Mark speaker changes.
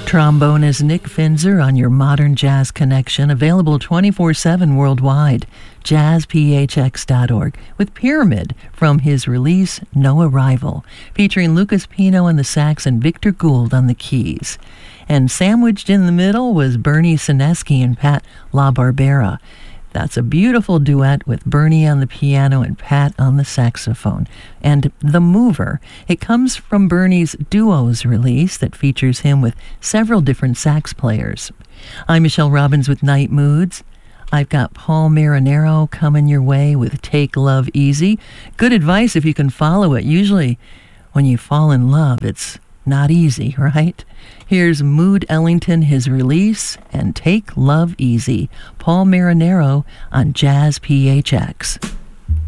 Speaker 1: Trombonist Nick Finzer on your Modern Jazz Connection, available 24/7 worldwide. jazzphx.org with Pyramid from his release No Arrival, featuring Lucas Pino on the sax and Victor Gould on the keys. And sandwiched in the middle was Bernie Sineski and Pat LaBarbera. That's a beautiful duet with Bernie on the piano and Pat on the saxophone. And The Mover, it comes from Bernie's Duos release that features him with several different sax players. I'm Michelle Robbins with Night Moods. I've got Paul Marinaro coming your way with Take Love Easy. Good advice if you can follow it. Usually when you fall in love, it's not easy, right? Here's Mood Ellington, his release, and Take Love Easy. Paul Marinaro on Jazz PHX.